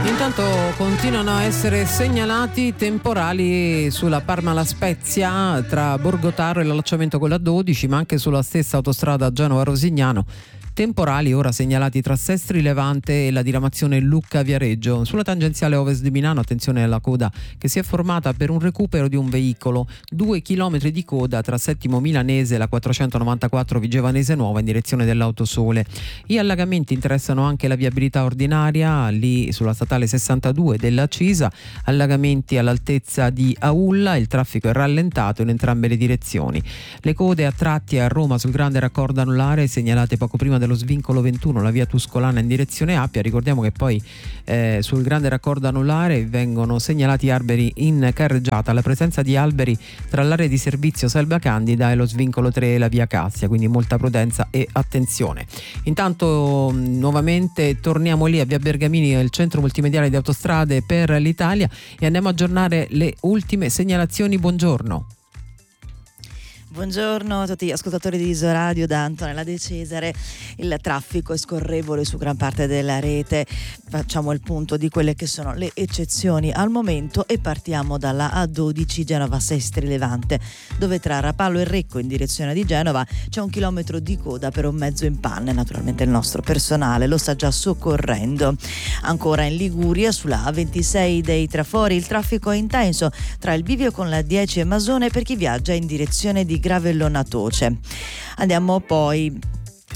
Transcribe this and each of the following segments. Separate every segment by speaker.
Speaker 1: Intanto continuano a essere segnalati temporali sulla Parma-La Spezia tra Borgotaro e l'allacciamento con la 12, ma anche sulla stessa autostrada Genova-Rosignano. Temporali ora segnalati tra Sestri Levante e la diramazione Lucca-Viareggio. Sulla tangenziale ovest di Milano, attenzione alla coda che si è formata per un recupero di un veicolo. 2 chilometri di coda tra Settimo Milanese e la 494 Vigevanese Nuova in direzione dell'Autosole. Gli allagamenti interessano anche la viabilità ordinaria, lì sulla statale 62 della Cisa. Allagamenti all'altezza di Aulla, il traffico è rallentato in entrambe le direzioni. Le code a tratti a Roma sul grande raccordo anulare segnalate poco prima dello svincolo 21, la via Tuscolana in direzione Appia. Ricordiamo che poi sul grande raccordo anulare vengono segnalati alberi in carreggiata, la presenza di alberi tra l'area di servizio Selva Candida e lo svincolo 3 e la via Cassia, quindi molta prudenza e attenzione. Intanto nuovamente torniamo lì a via Bergamini, il centro multimediale di autostrade per l'Italia, e andiamo a aggiornare le ultime segnalazioni. Buongiorno.
Speaker 2: Buongiorno a tutti gli ascoltatori di Isoradio da Antonella De Cesare. Il traffico è scorrevole su gran parte della rete. Facciamo il punto di quelle che sono le eccezioni al momento e partiamo dalla A12 Genova-Sestri Levante, dove tra Rapallo e Recco in direzione di Genova c'è 1 chilometro di coda per un mezzo in panne. Naturalmente il nostro personale lo sta già soccorrendo. Ancora in Liguria sulla A26 dei Trafori il traffico è intenso tra il bivio con la 10 e Masone per chi viaggia in direzione di Gravellona Toce. Andiamo poi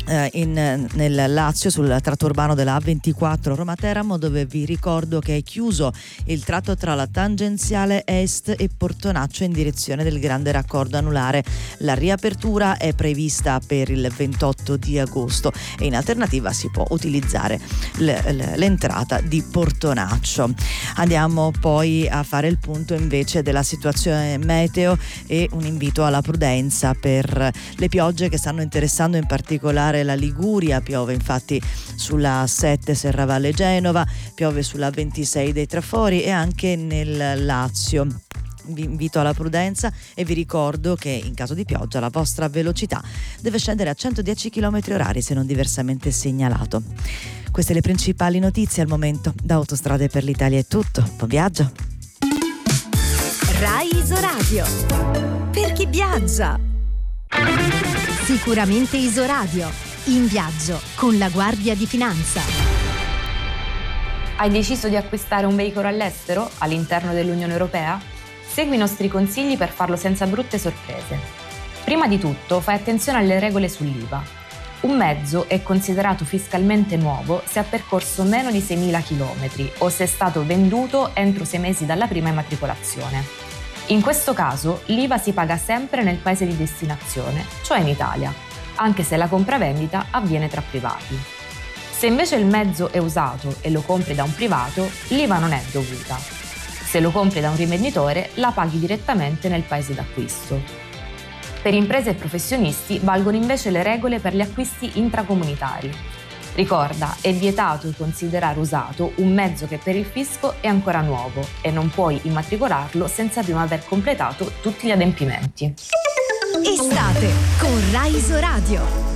Speaker 2: nel Lazio sul tratto urbano della A24 Roma-Teramo, dove vi ricordo che è chiuso il tratto tra la tangenziale est e Portonaccio in direzione del grande raccordo anulare. La riapertura è prevista per il 28 di agosto e in alternativa si può utilizzare l'entrata di Portonaccio. Andiamo poi a fare il punto invece della situazione meteo e un invito alla prudenza per le piogge che stanno interessando in particolare la Liguria. Piove infatti sulla 7 Serravalle Genova, piove sulla 26 dei Trafori e anche nel Lazio. Vi invito alla prudenza e vi ricordo che in caso di pioggia la vostra velocità deve scendere a 110 km/h se non diversamente segnalato. Queste le principali notizie al momento. Da Autostrade per l'Italia è tutto. Buon viaggio.
Speaker 3: Rai Isoradio. Per chi viaggia. Sicuramente Isoradio. In viaggio con la Guardia di Finanza.
Speaker 4: Hai deciso di acquistare un veicolo all'estero, all'interno dell'Unione Europea? Segui i nostri consigli per farlo senza brutte sorprese. Prima di tutto, fai attenzione alle regole sull'IVA. Un mezzo è considerato fiscalmente nuovo se ha percorso meno di 6.000 km o se è stato venduto entro 6 mesi dalla prima immatricolazione. In questo caso, l'IVA si paga sempre nel paese di destinazione, cioè in Italia, anche se la compravendita avviene tra privati. Se invece il mezzo è usato e lo compri da un privato, l'IVA non è dovuta. Se lo compri da un rivenditore, la paghi direttamente nel paese d'acquisto. Per imprese e professionisti valgono invece le regole per gli acquisti intracomunitari. Ricorda, è vietato considerare usato un mezzo che per il fisco è ancora nuovo e non puoi immatricolarlo senza prima aver completato tutti gli adempimenti.
Speaker 3: Estate con Rai Isoradio.